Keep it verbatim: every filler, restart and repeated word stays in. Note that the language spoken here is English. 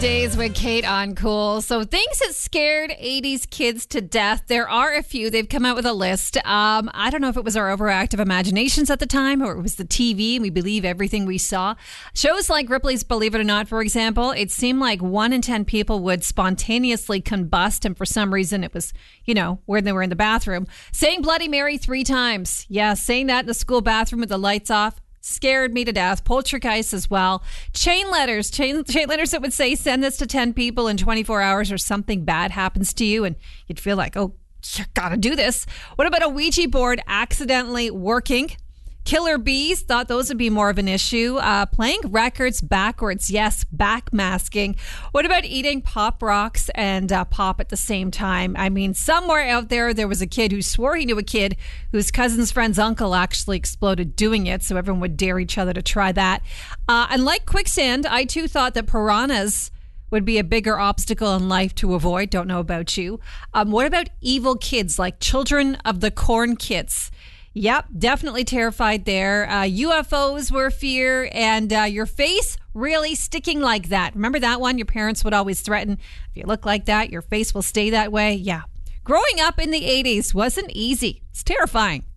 Days with Kate on Cool. So things that scared eighties kids to death. There are a few. They've come out with a list. Um, I don't know if it was our overactive imaginations at the time or it was the T V and we believe everything we saw. Shows like Ripley's Believe It or Not, for example, it seemed like one in ten people would spontaneously combust, and for some reason it was, you know, when they were in the bathroom. Saying Bloody Mary three times. Yeah, saying that in the school bathroom with the lights off. Scared me to death. Poltergeist as well. Chain letters. Chain, chain letters that would say, send this to ten people in twenty-four hours or something bad happens to you. And you'd feel like, oh, you gotta do this. What about a Ouija board accidentally working? Killer bees, thought those would be more of an issue. Uh, playing records backwards. Yes, backmasking. What about eating Pop Rocks and uh, pop at the same time? I mean, somewhere out there, there was a kid who swore he knew a kid whose cousin's friend's uncle actually exploded doing it, so everyone would dare each other to try that. Uh, and like quicksand, I too thought that piranhas would be a bigger obstacle in life to avoid. Don't know about you. Um, what about evil kids like Children of the Corn kids? Yep, definitely terrified there. Uh, U F Os were a fear, and uh, your face really sticking like that. Remember that one? Your parents would always threaten, if you look like that, your face will stay that way. Yeah. Growing up in the eighties wasn't easy. It's terrifying.